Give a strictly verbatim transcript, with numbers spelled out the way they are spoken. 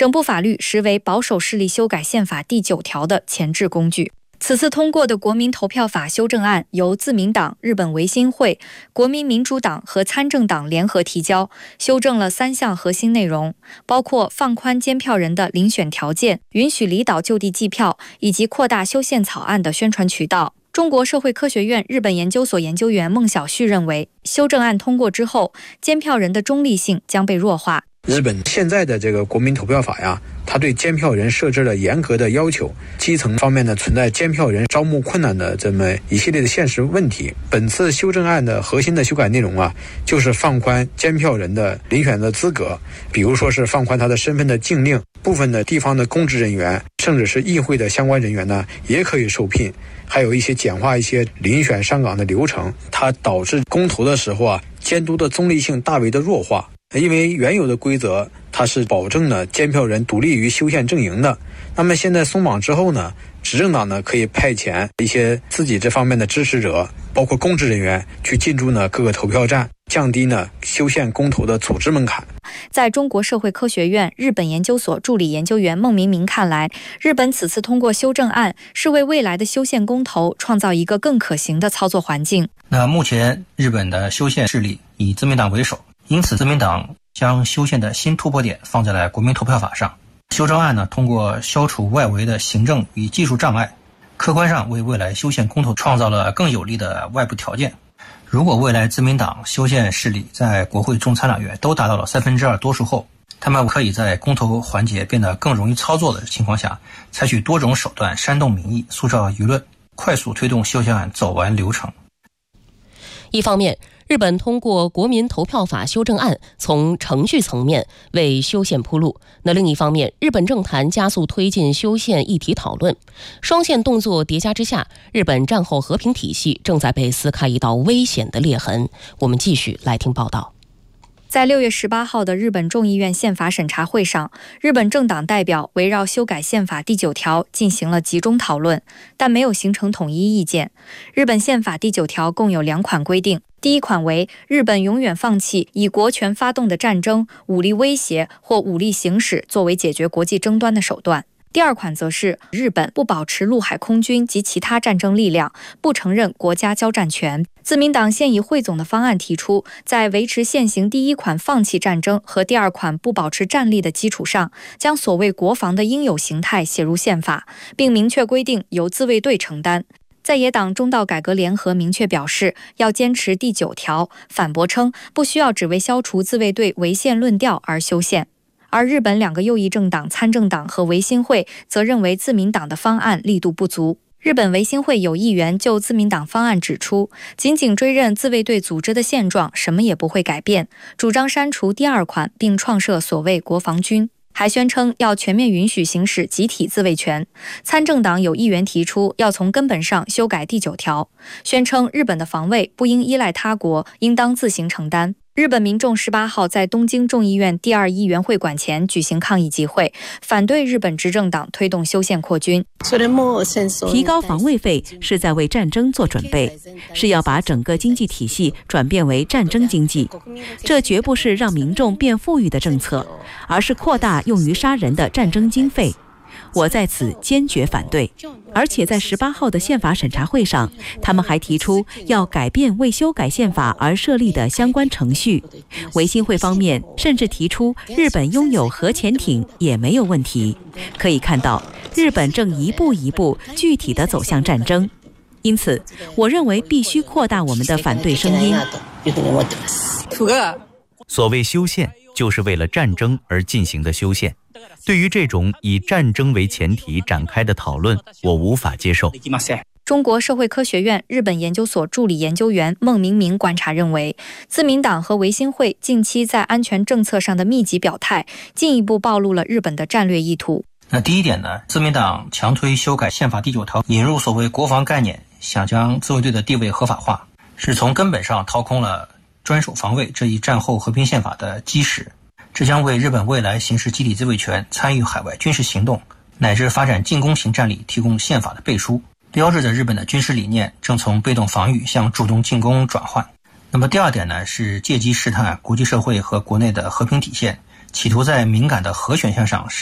整部法律实为保守势力修改宪法第九条的前置工具。此次通过的国民投票法修正案由自民党、日本维新会、国民民主党和参政党联合提交，修正了三项核心内容，包括放宽监票人的遴选条件、允许离岛就地计票，以及扩大修宪草案的宣传渠道。中国社会科学院日本研究所研究员孟晓旭认为，修正案通过之后，监票人的中立性将被弱化。 日本现在的这个国民投票法呀，它对监票人设置了严格的要求，基层方面呢存在监票人招募困难的这么一系列的现实问题。本次修正案的核心的修改内容啊，就是放宽监票人的遴选的资格，比如说是放宽他的身份的禁令，部分的地方的公职人员，甚至是议会的相关人员呢，也可以受聘，还有一些简化一些遴选上岗的流程，它导致公投的时候啊，监督的中立性大为的弱化。因为原有的规则它是保证了监票人独立于修宪阵营的，那么现在松绑之后呢，执政党呢可以派遣一些自己这方面的支持者，包括公职人员去进驻呢各个投票站，降低呢修宪公投的组织门槛。 在中国社会科学院日本研究所助理研究员孟明明看来，日本此次通过修正案是为未来的修宪公投创造一个更可行的操作环境。 那目前日本的修宪势力以自民党为首，因此自民党将修宪的新突破点放在了国民投票法上。修正案呢，通过消除外围的行政与技术障碍，客观上为未来修宪公投创造了更有利的外部条件。如果未来自民党修宪势力在国会众参两院都达到了三分之二多数后，他们可以在公投环节变得更容易操作的情况下，采取多种手段煽动民意、塑造舆论，快速推动修宪案走完流程。 一方面，日本通过国民投票法修正案，从程序层面为修宪铺路。那另一方面，日本政坛加速推进修宪议题讨论，双线动作叠加之下，日本战后和平体系正在被撕开一道危险的裂痕。我们继续来听报道。 在六月十八号的日本众议院宪法审查会上，日本政党代表围绕修改宪法第九条进行了集中讨论，但没有形成统一意见。日本宪法第九条共有两款规定，第一款为日本永远放弃以国权发动的战争、武力威胁或武力行使作为解决国际争端的手段。第二款则是日本不保持陆海空军及其他战争力量，不承认国家交战权。自民党现以汇总的方案提出，在维持现行第一款放弃战争和第二款不保持战力的基础上，将所谓国防的应有形态写入宪法，并明确规定由自卫队承担。在野党中道改革联合明确表示要坚持第九条，反驳称不需要只为消除自卫队违宪论调而修宪。而日本两个右翼政党参政党和维新会则认为自民党的方案力度不足。日本维新会有议员就自民党方案指出，仅仅追认自卫队组织的现状，什么也不会改变，主张删除第二款并创设所谓国防军，还宣称要全面允许行使集体自卫权。参政党有议员提出要从根本上修改第九条，宣称日本的防卫不应依赖他国，应当自行承担。日本民众十八号在东京众议院第二议员会馆前举行抗议集会，反对日本执政党推动修宪扩军。 提高防卫费是在为战争做准备，是要把整个经济体系转变为战争经济。这绝不是让民众变富裕的政策，而是扩大用于杀人的战争经费。我在此坚决反对。而且在十八号的宪法审查会上，他们还提出要改变为修改宪法而设立的相关程序。维新会方面甚至提出日本拥有核潜艇也没有问题。可以看到，日本正一步一步具体地走向战争。因此，我认为必须扩大我们的反对声音。 所谓修宪，就是为了战争而进行的修宪。对于这种以战争为前提展开的讨论，我无法接受。 中国社会科学院日本研究所助理研究员孟明明观察认为，自民党和维新会近期在安全政策上的密集表态，进一步暴露了日本的战略意图。 那第一点呢，自民党强推修改宪法第九条，引入所谓国防概念，想将自卫队的地位合法化，是从根本上掏空了专守防卫这一战后和平宪法的基石。这将为日本未来行使集体自卫权、参与海外军事行动乃至发展进攻型战力提供宪法的背书，标志着日本的军事理念正从被动防御向主动进攻转换。那么第二点呢，是借机试探国际社会和国内的和平底线，企图在敏感的核选项上